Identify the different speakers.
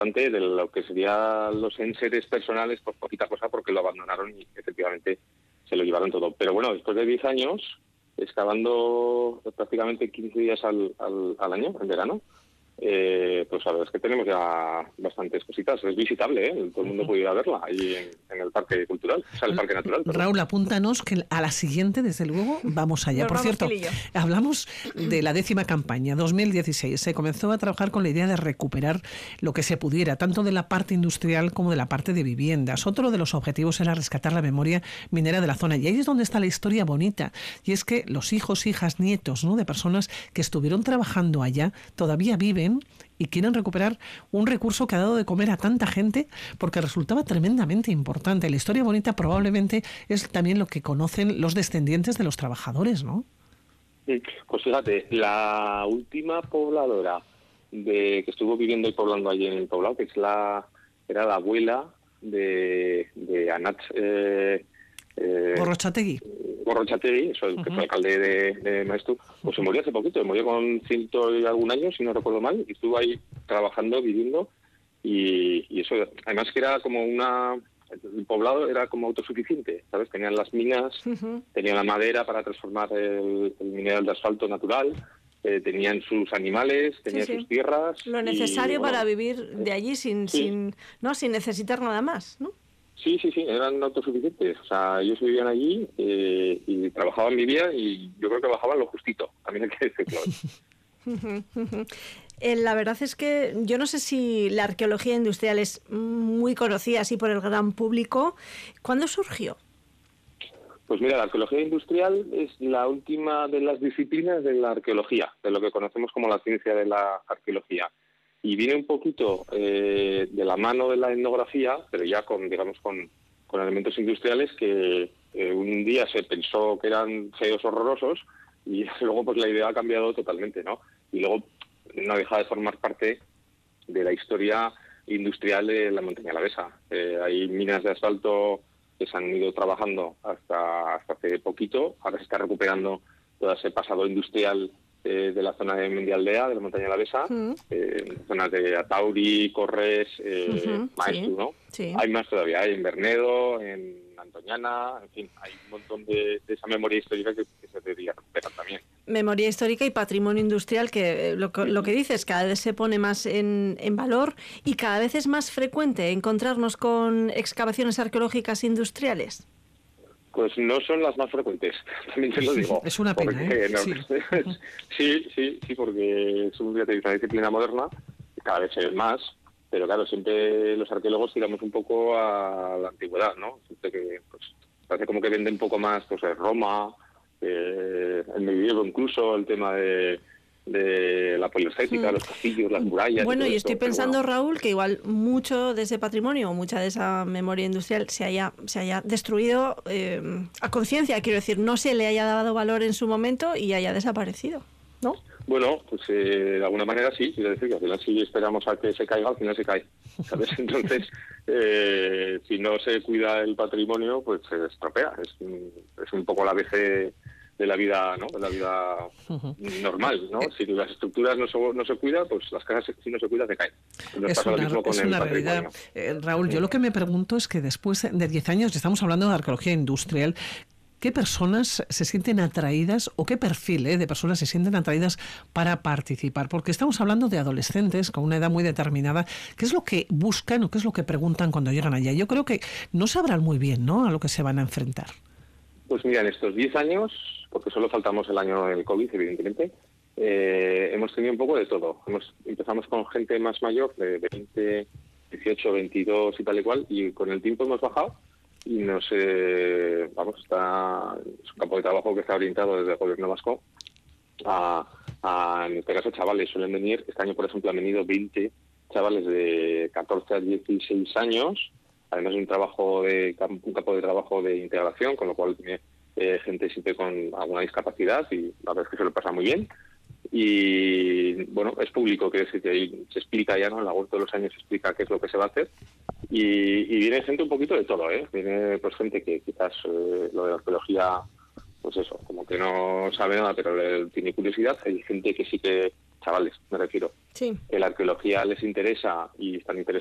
Speaker 1: de lo que serían los enseres personales, por poquita cosa, porque lo abandonaron y efectivamente se lo llevaron todo. Pero bueno, después de 10 años, excavando prácticamente 15 días al año, en verano, pues la verdad es que tenemos ya bastantes cositas. Es visitable, todo el mundo puede ir a verla ahí en el Parque Cultural, o sea, el Parque Natural. Perdón.
Speaker 2: Raúl, apúntanos que a la siguiente, desde luego, vamos allá. Por cierto, hablamos de la 10ª campaña, 2016. Se comenzó a trabajar con la idea de recuperar lo que se pudiera, tanto de la parte industrial como de la parte de viviendas. Otro de los objetivos era rescatar la memoria minera de la zona. Y ahí es donde está la historia bonita. Y es que los hijos, hijas, nietos, ¿no?, de personas que estuvieron trabajando allá todavía viven y quieren recuperar un recurso que ha dado de comer a tanta gente porque resultaba tremendamente importante. La historia bonita probablemente es también lo que conocen los descendientes de los trabajadores, ¿no?
Speaker 1: Sí, pues fíjate, la última pobladora que estuvo viviendo y poblando allí en el poblado, que era la abuela de Anat
Speaker 2: Gorrotxategi,
Speaker 1: eso, que fue alcalde de Maeztu, pues se murió hace poquito, murió con 100 y algún años, si no recuerdo mal, y estuvo ahí trabajando, viviendo, y eso, además que era como el poblado era como autosuficiente, ¿sabes? Tenían las minas, tenían la madera para transformar el mineral de asfalto natural, tenían sus animales, tenían sus tierras.
Speaker 3: Lo necesario para vivir de allí sin necesitar nada más, ¿no?
Speaker 1: Sí, eran autosuficientes. O sea, ellos vivían allí y trabajaban, vivían, y yo creo que bajaban lo justito, también hay que decirlo.
Speaker 3: La verdad es que yo no sé si la arqueología industrial es muy conocida así por el gran público. ¿Cuándo surgió?
Speaker 1: Pues mira, la arqueología industrial es la última de las disciplinas de la arqueología, de lo que conocemos como la ciencia de la arqueología. Y viene un poquito de la mano de la etnografía, pero ya con elementos industriales que un día se pensó que eran feos, horrorosos, y luego pues la idea ha cambiado totalmente, ¿no? Y luego no deja de formar parte de la historia industrial de la montaña alavesa. Hay minas de asfalto que se han ido trabajando hasta hace poquito, ahora se está recuperando todo ese pasado industrial de la zona de Mendialdea, de la montaña alavesa, zonas de Atauri, Corres, Maeztu, ¿no? Sí. Hay más todavía, hay en Bernedo, en Antoñana, en fin, hay un montón de esa memoria histórica que se debería recuperar también.
Speaker 3: Memoria histórica y patrimonio industrial que lo que dices, cada vez se pone más en valor y cada vez es más frecuente encontrarnos con excavaciones arqueológicas industriales.
Speaker 1: Pues no son las más frecuentes, también te lo digo.
Speaker 2: Es una pena,
Speaker 1: porque, sí, porque es una disciplina moderna, cada vez es más, pero claro, siempre los arqueólogos tiramos un poco a la antigüedad, ¿no? Siempre que pues, parece como que vende un poco más pues Roma, el medievo incluso, el tema de la poliestética, los castillos, las murallas.
Speaker 3: Bueno, y estoy pensando, bueno, Raúl, que igual mucho de ese patrimonio, mucha de esa memoria industrial se haya destruido a conciencia, quiero decir, no se le haya dado valor en su momento y haya desaparecido, ¿no?
Speaker 1: Bueno, pues de alguna manera sí, quiero decir que al final si esperamos a que se caiga, al final se cae, ¿sabes? Entonces, si no se cuida el patrimonio, pues se estropea, es un poco la ABC de la vida, ¿no? De la vida normal, ¿no? Si las estructuras no se cuidan, pues las casas si no se cuidan se caen.
Speaker 2: Es una realidad. Raúl, yo lo que me pregunto es que después de 10 años, estamos hablando de arqueología industrial, ¿qué personas se sienten atraídas o qué perfil de personas se sienten atraídas para participar? Porque estamos hablando de adolescentes con una edad muy determinada. ¿Qué es lo que buscan o qué es lo que preguntan cuando llegan allá? Yo creo que no sabrán muy bien, ¿no?, a lo que se van a enfrentar.
Speaker 1: Pues mira, en estos 10 años, porque solo faltamos el año del COVID, evidentemente, hemos tenido un poco de todo. Empezamos con gente más mayor, de 20, 18, 22 y tal y cual, y con el tiempo hemos bajado y es un campo de trabajo que está orientado desde el gobierno vasco en este caso chavales. Suelen venir, este año por ejemplo han venido 20 chavales de 14 a 16 años, además de un campo de trabajo de integración, con lo cual tiene gente siempre con alguna discapacidad y la verdad es que se lo pasa muy bien. Y bueno, es público, que decir que ahí se explica ya, ¿no? En la web todos los años se explica qué es lo que se va a hacer y viene gente un poquito de todo, viene pues gente que quizás lo de la arqueología, pues eso, como que no sabe nada pero tiene curiosidad. Hay gente que sí que chavales, me refiero,
Speaker 3: sí,
Speaker 1: que la arqueología les interesa y están interesados